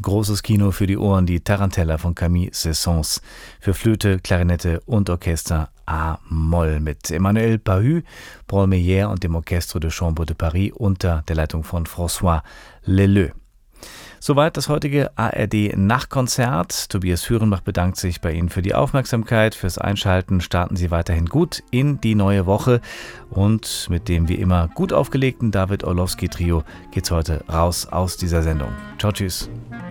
großes Kino für die Ohren, die Tarantella von Camille Saint-Saëns. Für Flöte, Klarinette und Orchester A-Moll mit Emmanuel Pahud, Paul Meyer und dem Orchestre de Chambre de Paris unter der Leitung von François Leleux. Soweit das heutige ARD-Nachtkonzert. Tobias Führenbach bedankt sich bei Ihnen für die Aufmerksamkeit, fürs Einschalten. Starten Sie weiterhin gut in die neue Woche. Und mit dem wie immer gut aufgelegten David Orlowski-Trio geht's heute raus aus dieser Sendung. Ciao, tschüss.